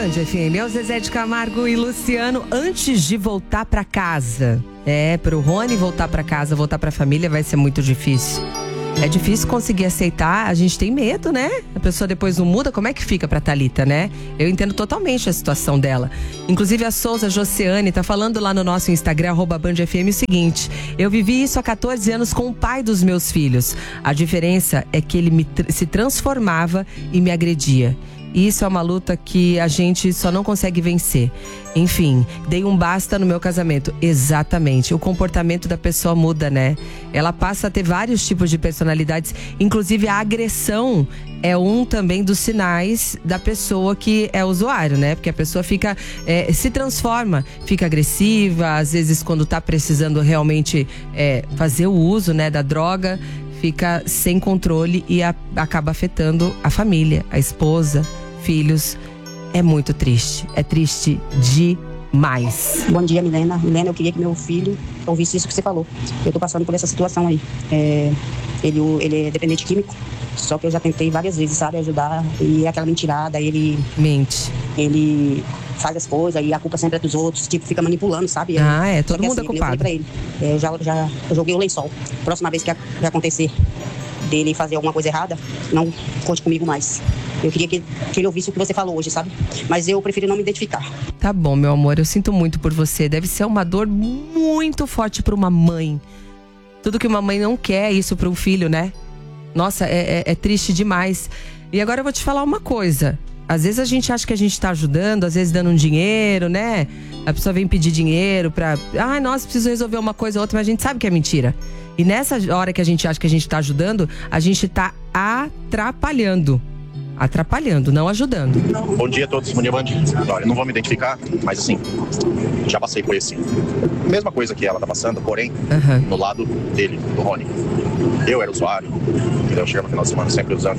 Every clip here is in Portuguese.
FM, é o Zezé de Camargo e Luciano. Antes de voltar pra casa, pro Rony voltar pra casa, voltar pra família, vai ser muito difícil. É difícil conseguir aceitar, a gente tem medo, né? A pessoa depois não muda, como é que fica pra Thalita, né? Eu entendo totalmente a situação dela. Inclusive a Souza Josiane tá falando lá no nosso Instagram, @BandFM, o seguinte: eu vivi isso há 14 anos com o pai dos meus filhos. A diferença é que ele se transformava e me agredia. E isso é uma luta que a gente só não consegue vencer. Enfim, dei um basta no meu casamento. Exatamente. O comportamento da pessoa muda, né? Ela passa a ter vários tipos de personalidades. Inclusive a agressão é um também dos sinais da pessoa que é usuário, né? Porque a pessoa fica, se transforma, fica agressiva. Às vezes quando tá precisando realmente fazer o uso, né, da droga, fica sem controle e acaba afetando a família, a esposa, filhos. É muito triste. É triste demais. Bom dia, Milena. Milena, eu queria que meu filho ouvisse isso que você falou. Eu tô passando por essa situação aí. Ele é dependente químico, só que eu já tentei várias vezes, sabe, ajudar. E é aquela mentirada, ele... Mente. Ele faz as coisas e a culpa sempre é dos outros, tipo, fica manipulando, sabe? Todo mundo é culpado. Eu falei pra ele, eu joguei o lençol. Próxima vez que acontecer dele fazer alguma coisa errada, não conte comigo mais. Eu queria que ele ouvisse o que você falou hoje, sabe? Mas eu prefiro não me identificar. Tá bom, meu amor, eu sinto muito por você. Deve ser uma dor muito forte pra uma mãe. Tudo que uma mãe não quer é isso pra um filho, né? Nossa, é triste demais. E agora eu vou te falar uma coisa. Às vezes a gente acha que a gente tá ajudando, às vezes dando um dinheiro, né? A pessoa vem pedir dinheiro pra... nossa, preciso resolver uma coisa ou outra, mas a gente sabe que é mentira. E nessa hora que a gente acha que a gente tá ajudando, a gente tá atrapalhando. Atrapalhando, não ajudando. Bom dia a todos, bom dia, Band. Olha, não vou me identificar, mas assim, já passei por esse. Mesma coisa que ela tá passando, porém, no lado dele, do Rony. Eu era usuário, eu chegava no final de semana sempre usando.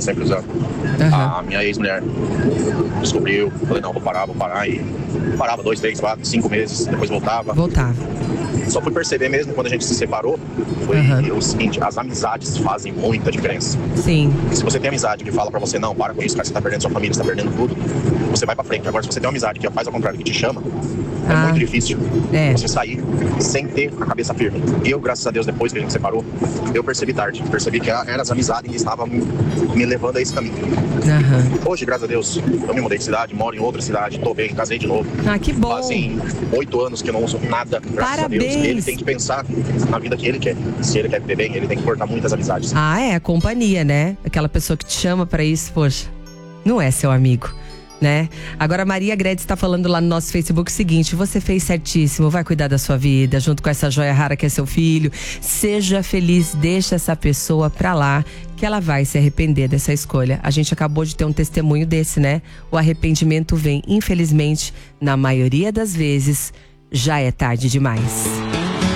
A minha ex-mulher descobriu, falei, não, vou parar, e parava 2, 3, 4, 5 meses, depois voltava. Só fui perceber mesmo quando a gente se separou, foi o seguinte: as amizades fazem muita diferença. Sim. E se você tem amizade que fala pra você, não, para com isso, cara, você tá perdendo sua família, você tá perdendo tudo, você vai pra frente. Agora, se você tem uma amizade que faz ao contrário, que te chama, é muito difícil você sair sem ter a cabeça firme. Eu, graças a Deus, depois que a gente separou, eu percebi tarde. Percebi que eram as amizades que estavam me levando a esse caminho. Hoje, graças a Deus, eu me mudei de cidade, moro em outra cidade, tô bem, casei de novo. Que bom. Fazem 8 anos que eu não uso nada, graças a Deus. Ele tem que pensar na vida que ele quer. Se ele quer viver bem, ele tem que cortar muitas amizades. A companhia, né? Aquela pessoa que te chama pra isso, poxa, não é seu amigo, né? Agora a Maria Gredes está falando lá no nosso Facebook o seguinte: você fez certíssimo, vai cuidar da sua vida junto com essa joia rara que é seu filho. Seja feliz, deixa essa pessoa pra lá, que ela vai se arrepender dessa escolha. A gente acabou de ter um testemunho desse, né? O arrependimento vem, infelizmente, na maioria das vezes, já é tarde demais.